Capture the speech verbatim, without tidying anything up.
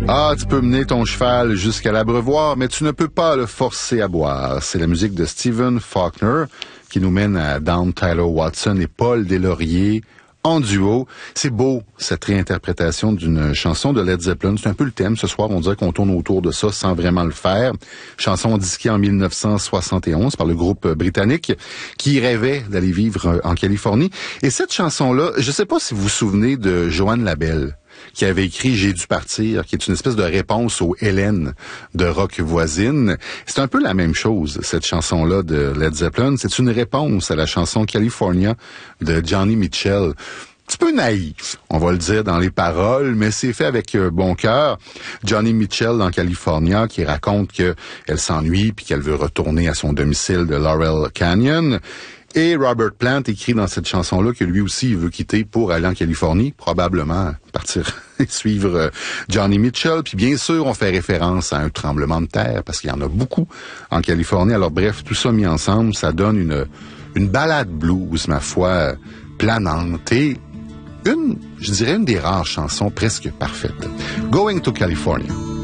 Ah, tu peux mener ton cheval jusqu'à l'abreuvoir, mais tu ne peux pas le forcer à boire. C'est la musique de Stephen Faulkner qui nous mène à Dawn Tyler Watson et Paul Deslauriers en duo. C'est beau, cette réinterprétation d'une chanson de Led Zeppelin. C'est un peu le thème. Ce soir, on dirait qu'on tourne autour de ça sans vraiment le faire. Chanson disquée en mille neuf cent soixante et onze par le groupe britannique qui rêvait d'aller vivre en Californie. Et cette chanson-là, je ne sais pas si vous vous souvenez de Joanne Labelle, qui avait écrit « J'ai dû partir », qui est une espèce de réponse au Hélène de Rock Voisine. C'est un peu la même chose, cette chanson-là de Led Zeppelin. C'est une réponse à la chanson « California » de Johnny Mitchell. Un petit peu naïf, on va le dire dans les paroles, mais c'est fait avec euh, bon cœur. Johnny Mitchell dans California qui raconte qu'elle s'ennuie puis qu'elle veut retourner à son domicile de Laurel Canyon. Et Robert Plant écrit dans cette chanson-là que lui aussi il veut quitter pour aller en Californie, probablement partir et suivre euh, Johnny Mitchell. Puis bien sûr, on fait référence à un tremblement de terre parce qu'il y en a beaucoup en Californie. Alors bref, tout ça mis ensemble, ça donne une une balade blues, ma foi, planante et une, je dirais, une des rares chansons presque parfaites. Going to California.